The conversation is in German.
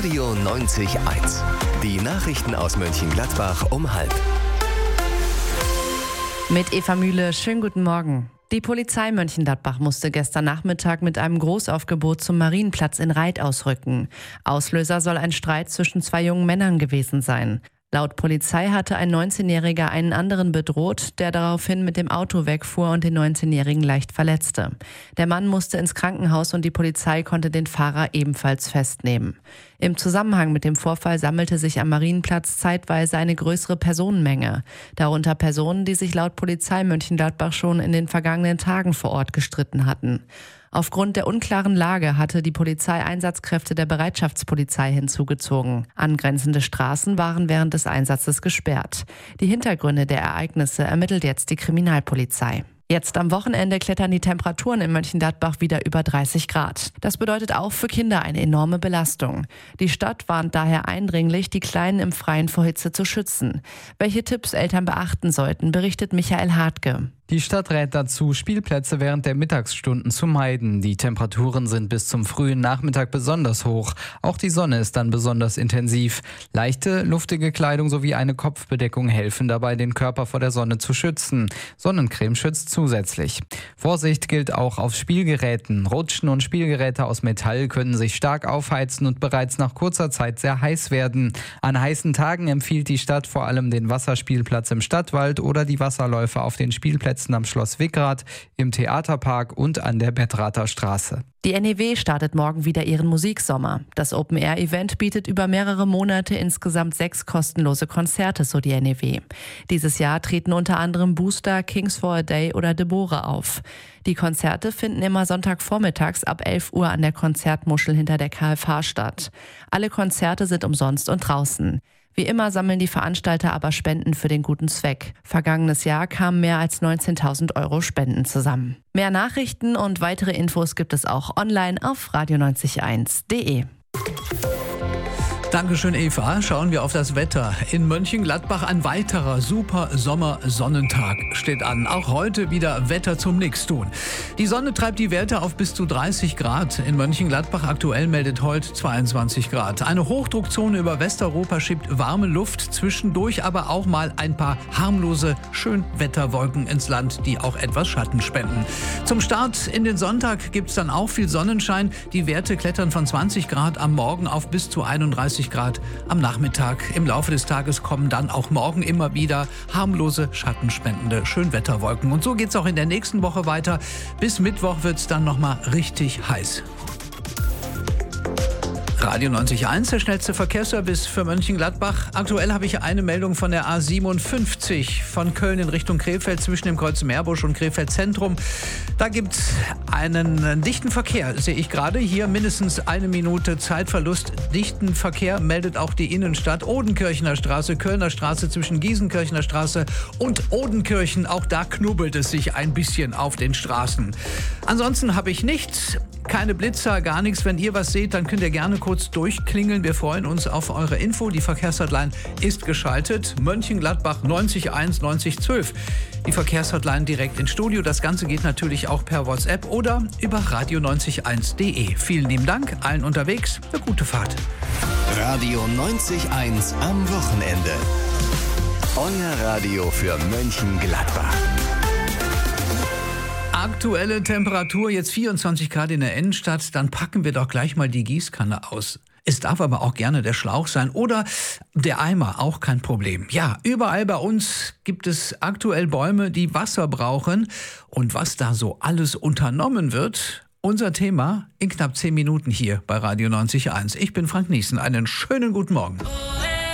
Radio 90.1. Die Nachrichten aus Mönchengladbach um 12:30. Mit Eva Mühle, schönen guten Morgen. Die Polizei Mönchengladbach musste gestern Nachmittag mit einem Großaufgebot zum Marienplatz in Reith ausrücken. Auslöser soll ein Streit zwischen zwei jungen Männern gewesen sein. Laut Polizei hatte ein 19-Jähriger einen anderen bedroht, der daraufhin mit dem Auto wegfuhr und den 19-Jährigen leicht verletzte. Der Mann musste ins Krankenhaus und die Polizei konnte den Fahrer ebenfalls festnehmen. Im Zusammenhang mit dem Vorfall sammelte sich am Marienplatz zeitweise eine größere Personenmenge. Darunter Personen, die sich laut Polizei Mönchengladbach schon in den vergangenen Tagen vor Ort gestritten hatten. Aufgrund der unklaren Lage hatte die Polizei Einsatzkräfte der Bereitschaftspolizei hinzugezogen. Angrenzende Straßen waren während des Einsatzes gesperrt. Die Hintergründe der Ereignisse ermittelt jetzt die Kriminalpolizei. Jetzt am Wochenende klettern die Temperaturen in Mönchengladbach wieder über 30 Grad. Das bedeutet auch für Kinder eine enorme Belastung. Die Stadt warnt daher eindringlich, die Kleinen im Freien vor Hitze zu schützen. Welche Tipps Eltern beachten sollten, berichtet Michael Hartke. Die Stadt rät dazu, Spielplätze während der Mittagsstunden zu meiden. Die Temperaturen sind bis zum frühen Nachmittag besonders hoch. Auch die Sonne ist dann besonders intensiv. Leichte, luftige Kleidung sowie eine Kopfbedeckung helfen dabei, den Körper vor der Sonne zu schützen. Sonnencreme schützt zusätzlich. Vorsicht gilt auch auf Spielgeräten. Rutschen und Spielgeräte aus Metall können sich stark aufheizen und bereits nach kurzer Zeit sehr heiß werden. An heißen Tagen empfiehlt die Stadt vor allem den Wasserspielplatz im Stadtwald oder die Wasserläufe auf den Spielplätzen am Schloss Wickrath, im Theaterpark und an der Bettrather Straße. Die NEW startet morgen wieder ihren Musiksommer. Das Open-Air-Event bietet über mehrere Monate insgesamt 6 kostenlose Konzerte, so die NEW. Dieses Jahr treten unter anderem Booster, Kings for a Day oder Deborah auf. Die Konzerte finden immer Sonntagvormittags ab 11 Uhr an der Konzertmuschel hinter der KFH statt. Alle Konzerte sind umsonst und draußen. Wie immer sammeln die Veranstalter aber Spenden für den guten Zweck. Vergangenes Jahr kamen mehr als 19.000 € Spenden zusammen. Mehr Nachrichten und weitere Infos gibt es auch online auf radio90.1.de. Dankeschön, Eva. Schauen wir auf das Wetter. In Mönchengladbach ein weiterer super Sommersonnentag steht an. Auch heute wieder Wetter zum Nix-Tun. Die Sonne treibt die Werte auf bis zu 30 Grad. In Mönchengladbach aktuell meldet heute 22 Grad. Eine Hochdruckzone über Westeuropa schiebt warme Luft, zwischendurch aber auch mal ein paar harmlose Schönwetterwolken ins Land, die auch etwas Schatten spenden. Zum Start in den Sonntag gibt es dann auch viel Sonnenschein. Die Werte klettern von 20 Grad am Morgen auf bis zu 31 Grad am Nachmittag. Im Laufe des Tages kommen dann auch morgen immer wieder harmlose, schattenspendende Schönwetterwolken. Und so geht es auch in der nächsten Woche weiter. Bis Mittwoch wird es dann nochmal richtig heiß. Radio 90.1, der schnellste Verkehrsservice für Mönchengladbach. Aktuell habe ich eine Meldung von der A57 von Köln in Richtung Krefeld zwischen dem Kreuz Meerbusch und Krefeld Zentrum. Da gibt es einen dichten Verkehr, sehe ich gerade. Hier mindestens 1 Minute Zeitverlust. Dichten Verkehr meldet auch die Innenstadt. Odenkirchener Straße, Kölner Straße zwischen Gießenkirchener Straße und Odenkirchen. Auch da knubbelt es sich ein bisschen auf den Straßen. Ansonsten habe ich nichts. Keine Blitzer, gar nichts. Wenn ihr was seht, dann könnt ihr gerne kurz durchklingeln. Wir freuen uns auf eure Info. Die Verkehrshotline ist geschaltet. Mönchengladbach 90.1 9012. Die Verkehrshotline direkt ins Studio. Das Ganze geht natürlich auch per WhatsApp oder über radio90.1.de. Vielen lieben Dank allen unterwegs. Eine gute Fahrt. Radio 90.1 am Wochenende. Euer Radio für Mönchengladbach. Aktuelle Temperatur, jetzt 24 Grad in der Innenstadt, dann packen wir doch gleich mal die Gießkanne aus. Es darf aber auch gerne der Schlauch sein oder der Eimer, auch kein Problem. Ja, überall bei uns gibt es aktuell Bäume, die Wasser brauchen. Und was da so alles unternommen wird, unser Thema in knapp 10 Minuten hier bei Radio 90.1. Ich bin Frank Niesen, einen schönen guten Morgen.